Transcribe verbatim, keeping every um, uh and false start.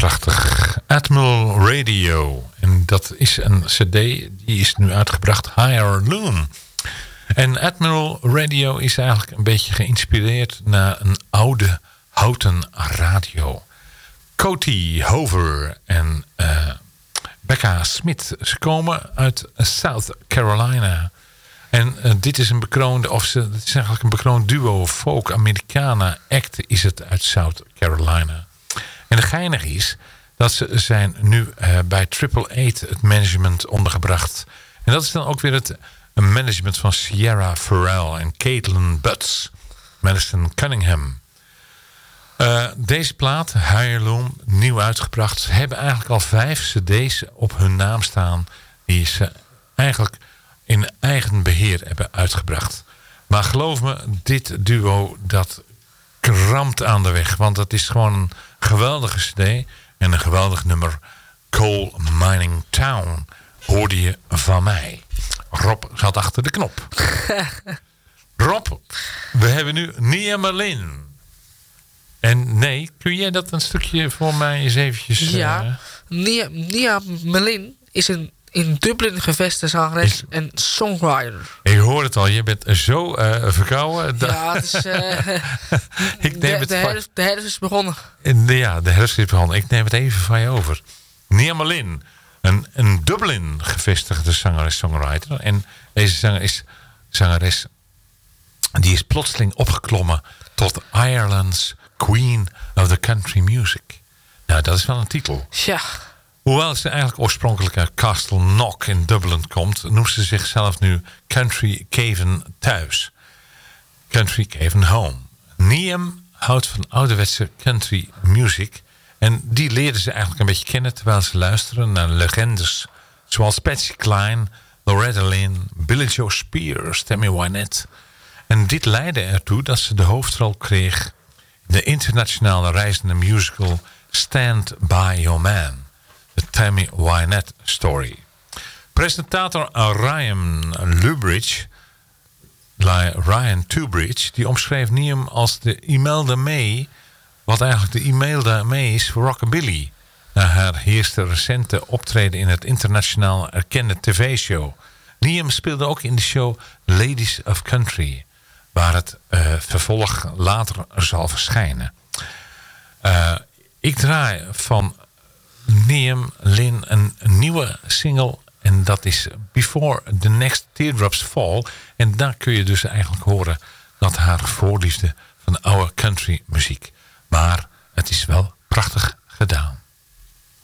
prachtig. Admiral Radio. En dat is een cd, die is nu uitgebracht. Higher Loom. En Admiral Radio is eigenlijk een beetje geïnspireerd naar een oude houten radio. Coty Hover en uh, Becca Smith. Ze komen uit South Carolina. En uh, dit is een bekroonde, of ze, het is eigenlijk een bekroond duo. Folk Americana act is het uit South Carolina. En het geinige is dat ze zijn nu uh, bij Triple Eight het management ondergebracht. En dat is dan ook weer het management van Sierra Farrell en Caitlin Butts. Madison Cunningham. Uh, deze plaat, Higher Loom, nieuw uitgebracht. Ze hebben eigenlijk al vijf cd's op hun naam staan. Die ze eigenlijk in eigen beheer hebben uitgebracht. Maar geloof me, dit duo dat kramt aan de weg. Want het is gewoon een geweldige cd en een geweldig nummer. Coal Mining Town hoorde je van mij. Rob zat achter de knop. Rob, we hebben nu Nia Merlin. En nee, kun jij dat een stukje voor mij eens eventjes... Ja, uh... Nia, Nia Merlin is een in Dublin gevestigde zangeres is... en songwriter. Ik hoor het al, je bent zo uh, verkouden. Ja, het is... Uh, ik neem de, het de, herfst, de herfst is begonnen. De, ja, de herfst is begonnen. Ik neem het even van je over. Nia Merlin, een, een Dublin gevestigde zangeres-songwriter. En deze zanger is, zangeres, die is plotseling opgeklommen tot Ireland's Queen of the Country Music. Nou, dat is wel een titel. Ja. Hoewel ze eigenlijk oorspronkelijk uit Castle Knock in Dublin komt, noemt ze zichzelf nu Country Cavan thuis. Country Cavan Home. Niam houdt van ouderwetse country music. En die leerden ze eigenlijk een beetje kennen terwijl ze luisteren naar legendes zoals Patsy Cline, Loretta Lynn, Billie Joe Spears, Tammy Wynette. En dit leidde ertoe dat ze de hoofdrol kreeg in de internationale reizende musical Stand By Your Man. De Tammy Wynette story. Presentator Ryan Lubridge, Ryan Tubridge, die omschreef Niam als de Imelda May, wat eigenlijk de Imelda May is voor rockabilly. Na haar eerste recente optreden in het internationaal erkende tv-show. Niam speelde ook in de show Ladies of Country, waar het uh, vervolg later zal verschijnen. Uh, ik draai van Niam Lynn een, een nieuwe single en dat is Before the Next Teardrops Fall. En daar kun je dus eigenlijk horen dat haar voorliefde van oude country muziek. Maar het is wel